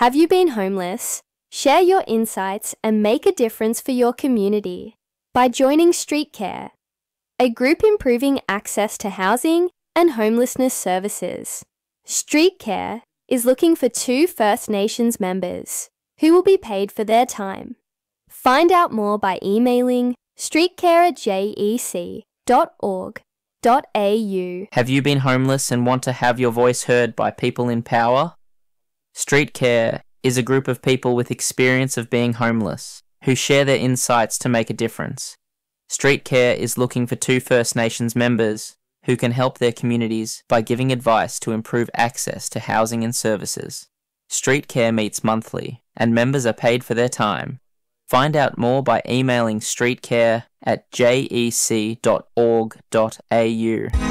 Have you been homeless? Share your insights and make a difference for your community by joining Street Care, a group improving access to housing and homelessness services. Street Care is looking for 2 First Nations members who will be paid for their time. Find out more by emailing streetcare@jec.org.au. Have you been homeless and want to have your voice heard by people in power? Street Care is a group of people with experience of being homeless who share their insights to make a difference. Street Care is looking for 2 First Nations members who can help their communities by giving advice to improve access to housing and services. Street Care meets monthly and members are paid for their time. Find out more by emailing streetcare@jec.org.au.